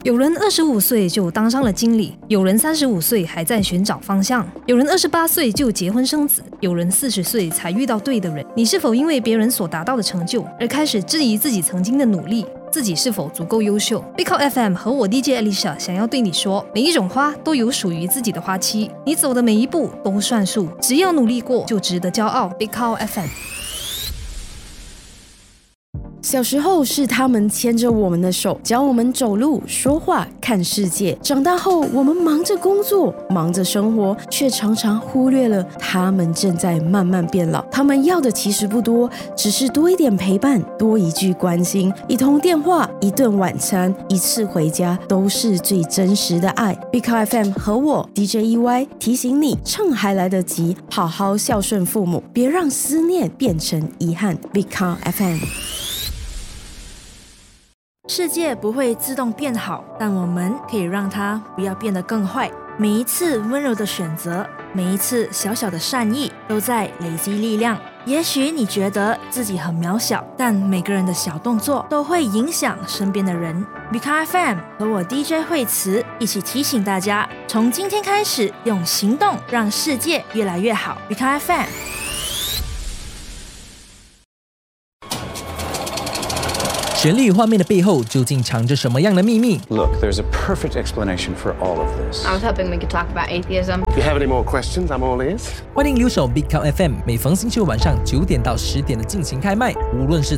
有人25岁就当上了经理，有人35岁还在寻找方向，有人28岁就结婚生子，有人40岁才遇到对的人。你是否因为别人所达到的成就而开始质疑自己曾经的努力？自己是否足够优秀？ Big Call FM 和我 DJ Alicia 想要对你说，每一种花都有属于自己的花期，你走的每一步都算数，只要努力过就值得骄傲。 Big Call FM。 小时候是他们牵着我们的手，教我们走路、说话、看世界。长大后，我们忙着工作，忙着生活，却常常忽略了他们正在慢慢变老。他们要的其实不多，只是多一点陪伴，多一句关心，一通电话，一顿晚餐，一次回家，都是最真实的爱。Big Call FM 和我 DJ EY 提醒你，趁还来得及，好好孝顺父母，别让思念变成遗憾。Big Call FM。 世界不会自动变好，但我们可以让它不要变得更坏。每一次温柔的选择，每一次小小的善意，都在累积力量。也许你觉得自己很渺小，但每个人的小动作都会影响身边的人。Big Call FM 和我 DJ 惠慈一起提醒大家，从今天开始，用行动让世界越来越好。Big Call FM。 旋律画面的背后究竟藏着什么样的秘密？ Look, there's a perfect explanation for all of this. I was hoping we could talk about atheism. If you have any more questions, I'm all ears. 欢迎留守 Big Call FM， 每逢星期五晚上9点到10点的进行开麦。无论是